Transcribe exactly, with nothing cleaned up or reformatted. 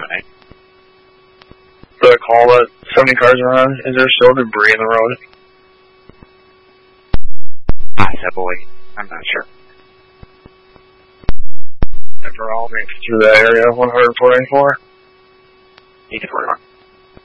night. So I call that seventy cars around. Is there still debris in the road? Possibly. I'm not sure. If we're all through that area, one hundred forty-four. You can work on.